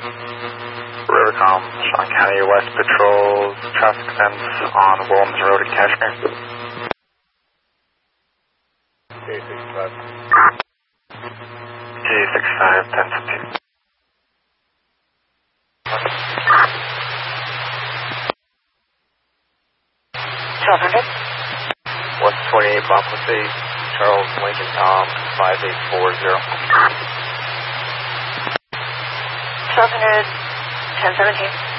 Rivercom, Sean County West Patrol, traffic fence on Williams Road in Cashmere. K65. K65, 1015. West 28 Boplicey, Charles Lincoln Tom, 5840. 1200, 1017.